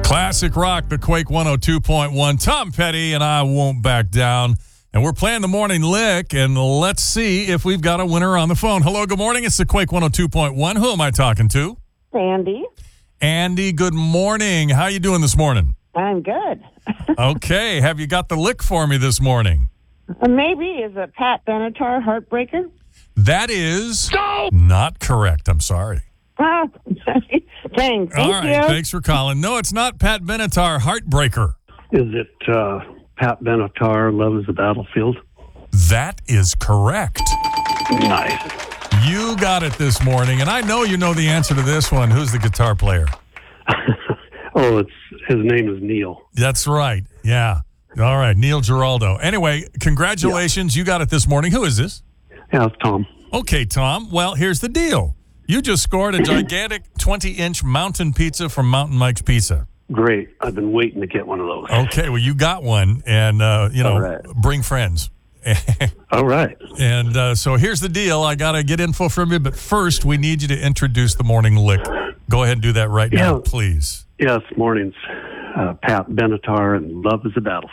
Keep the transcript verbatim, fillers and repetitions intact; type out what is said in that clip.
Classic rock, the Quake one oh two point one. Tom Petty and I Won't Back Down. And we're playing the morning lick, and let's see if we've got a winner on the phone. Hello, good morning. It's the Quake one oh two point one. Who am I talking to? Sandy. Andy, good morning. How you doing this morning? I'm good. Okay. Have you got the lick for me this morning? Uh, Maybe is a Pat Benatar Heartbreaker? That is not correct. I'm sorry. Ah, thanks. Thank All right. you. Thanks for calling. No, it's not Pat Benatar Heartbreaker. Is it uh, Pat Benatar, Love is the Battlefield? That is correct. Nice. You got it this morning, and I know you know the answer to this one. Who's the guitar player? Oh, it's his name is Neil. That's right. Yeah. All right. Neil Giraldo. Anyway, congratulations. You got it this morning. Who is this? Yeah, it's Tom. Okay, Tom. Well, here's the deal. You just scored a gigantic twenty-inch mountain pizza from Mountain Mike's Pizza. Great. I've been waiting to get one of those. Okay, well, you got one, and, uh, you know, All right. bring friends. All right. And uh, so here's the deal. I got to get info from you, but first we need you to introduce the morning lick. Go ahead and do that right now, Yeah. please. Yes, mornings. Uh, Pat Benatar and Love is the Battlefield.